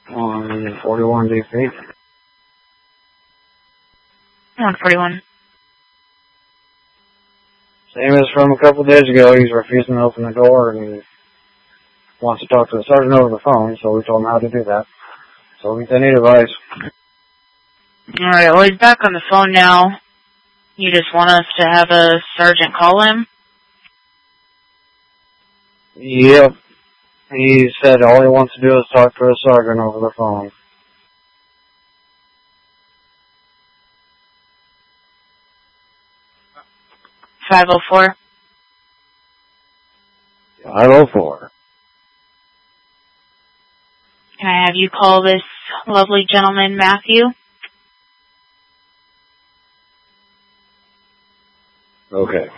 on 41 DC. 141. Same as from a couple of days ago. He's refusing to open the door and he wants to talk to the sergeant over the phone, so we told him how to do that. So we need advice. Alright, well, he's back on the phone now. You just want us to have a sergeant call him? Yep. He said all he wants to do is talk to a sergeant over the phone. $504. 504. Can I have you call this lovely gentleman, Matthew? Okay.